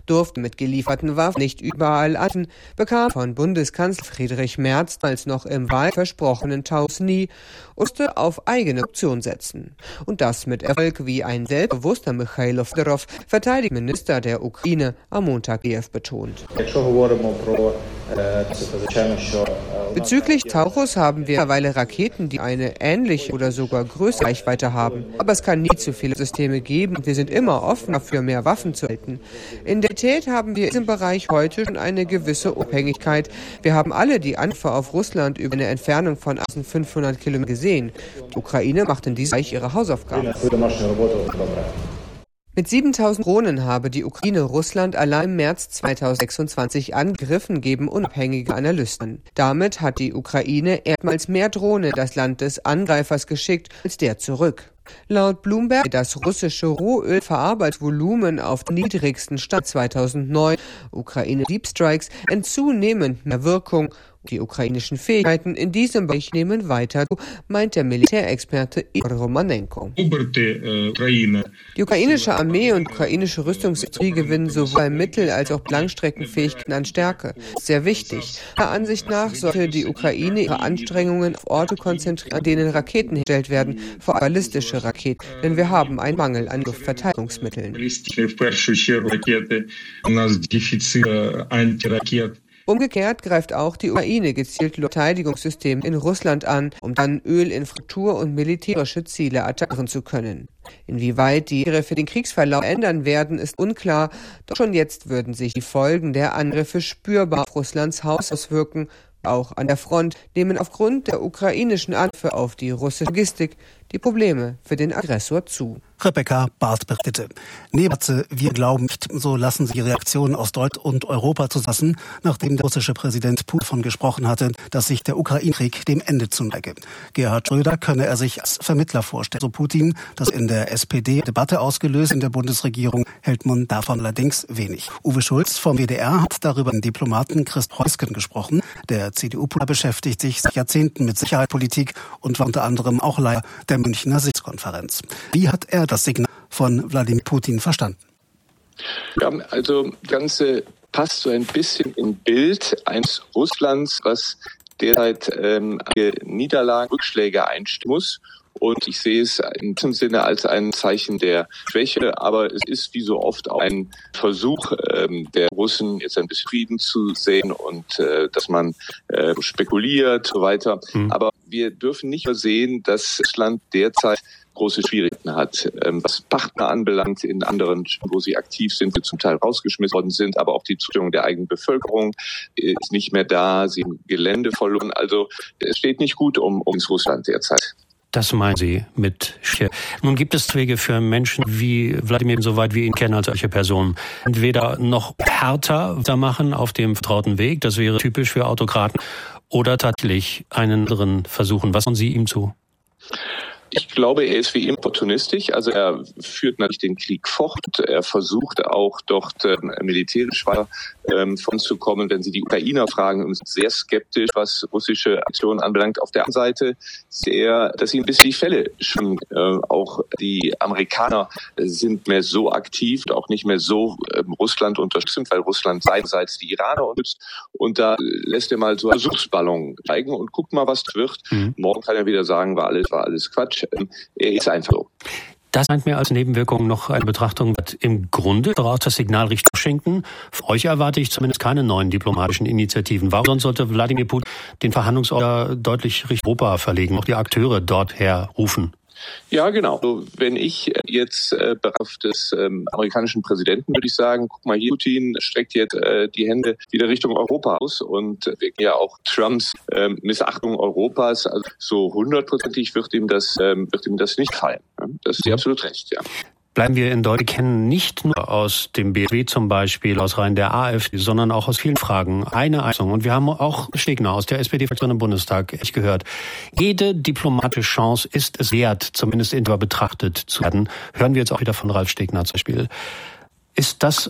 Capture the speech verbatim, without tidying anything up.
durften mit gelieferten Waffen nicht überall an, bekam von Bundeskanzler Friedrich Merz als noch im Wahl versprochenen Taus nie und musste auf eigene Option setzen. Und das mit Erfolg, wie ein selbstbewusster Michailo Fedorov, Verteidigungsminister der Ukraine, am Montag Kiew betont. Bezüglich Taurus haben wir mittlerweile Raketen, die eine ähnliche oder sogar größere Reichweite haben. Aber es kann nie zu viele Systeme geben und wir sind immer offen dafür, mehr Waffen zu halten. In der Tat haben wir in diesem Bereich heute schon eine gewisse Unabhängigkeit. Wir haben alle die Angriffe auf Russland über eine Entfernung von fünfhundert Kilometern gesehen. Die Ukraine macht in diesem Bereich ihre Hausaufgaben. Mit siebentausend Drohnen habe die Ukraine Russland allein im März zweitausendsechsundzwanzig angegriffen, geben unabhängige Analysten. Damit hat die Ukraine erstmals mehr Drohnen in das Land des Angreifers geschickt als der zurück. Laut Bloomberg das russische Rohölverarbeitungsvolumen auf dem niedrigsten Stand zweitausendneun. Ukraine Deep Strikes in zunehmend mehr Wirkung. Die ukrainischen Fähigkeiten in diesem Bereich nehmen weiter zu, meint der Militärexperte Igor Romanenko. Die ukrainische Armee und ukrainische Rüstungsindustrie gewinnen sowohl Mittel- als auch Langstreckenfähigkeiten an Stärke. Sehr wichtig. Meiner Ansicht nach sollte die Ukraine ihre Anstrengungen auf Orte konzentrieren, an denen Raketen hergestellt werden, vor allem ballistische Raketen, denn wir haben einen Mangel an Luftverteidigungsmitteln. Umgekehrt greift auch die Ukraine gezielt Verteidigungssysteme in Russland an, um dann Ölinfrastruktur und militärische Ziele attackieren zu können. Inwieweit die Angriffe den Kriegsverlauf ändern werden, ist unklar, doch schon jetzt würden sich die Folgen der Angriffe spürbar auf Russlands Haus auswirken. Auch an der Front nehmen aufgrund der ukrainischen Angriffe auf die russische Logistik die Probleme für den Aggressor zu. Rebecca Barth berichtete. Nebatze, wir glauben nicht, so lassen sie die Reaktionen aus Deutschland und Europa zusammen, nachdem der russische Präsident Putin davon gesprochen hatte, dass sich der Ukraine-Krieg dem Ende zuneige. Gerhard Schröder könne er sich als Vermittler vorstellen. So Putin, das in der S P D Debatte ausgelöst in der Bundesregierung, hält man davon allerdings wenig. Uwe Schulz vom W D R hat darüber mit dem Diplomaten Christ Heusgen gesprochen. Der C D U-Politiker beschäftigt sich seit Jahrzehnten mit Sicherheitspolitik und war unter anderem auch Leiter der Münchner Sitzkonferenz. Wie hat er das Signal von Wladimir Putin verstanden? Ja, also das Ganze passt so ein bisschen im Bild eines Russlands, was derzeit ähm, Niederlagen, Rückschläge einstehen muss. Und ich sehe es in diesem Sinne als ein Zeichen der Schwäche, aber es ist wie so oft auch ein Versuch ähm, der Russen, jetzt ein bisschen Frieden zu sehen und äh, dass man äh, spekuliert und so weiter. Mhm. Aber wir dürfen nicht übersehen, dass Russland derzeit große Schwierigkeiten hat, ähm, was Partner anbelangt in anderen, wo sie aktiv sind, die zum Teil rausgeschmissen worden sind, aber auch die Zustimmung der eigenen Bevölkerung ist nicht mehr da, sie haben Gelände verloren. Also es steht nicht gut um, um Russland derzeit. Das meinen Sie mit Schwäche. Nun gibt es Wege für Menschen wie Wladimir, soweit wir ihn kennen als solche Person, entweder noch härter machen auf dem vertrauten Weg, das wäre typisch für Autokraten, oder tatsächlich einen anderen versuchen. Was sagen Sie ihm zu? Ich glaube, er ist wie immer opportunistisch. Also er führt natürlich den Krieg fort. Er versucht auch dort ähm, militärisch weiter ähm, voranzukommen. Wenn Sie die Ukrainer fragen, sind sehr skeptisch, was russische Aktionen anbelangt. Auf der anderen Seite sehr, dass sie ein bisschen die Fälle schon äh, auch die Amerikaner sind mehr so aktiv, auch nicht mehr so ähm, Russland unterstützen, weil Russland seinerseits die Iraner unterstützt. Und da lässt er mal so einen Versuchsballon steigen und guckt mal, was wird. Mhm. Morgen kann er wieder sagen, war alles, war alles Quatsch. Er ist einfach so. Das scheint mir als Nebenwirkung noch eine Betrachtung. Im Grunde daraus das Signal Richtung Washington. Für euch erwarte ich zumindest keine neuen diplomatischen Initiativen. Warum sonst sollte Wladimir Putin den Verhandlungsort deutlich Richtung Europa verlegen, auch die Akteure dort herrufen? Ja, genau. Also, wenn ich jetzt äh, auf des ähm, amerikanischen Präsidenten würde ich sagen, guck mal hier, Putin streckt jetzt äh, die Hände wieder Richtung Europa aus und äh, wir ja auch Trumps äh, Missachtung Europas, also so hundertprozentig wird ihm das ähm, wird ihm das nicht fallen. Das ist ja absolut recht, ja. Bleiben wir in Deutschland, kennen nicht nur aus dem B S W zum Beispiel, aus Reihen der AfD, sondern auch aus vielen Fragen eine Einstellung. Und wir haben auch Stegner aus der S P D-Fraktion im Bundestag echt gehört. Jede diplomatische Chance ist es wert, zumindest in betrachtet zu werden. Hören wir jetzt auch wieder von Ralf Stegner zum Beispiel. Ist das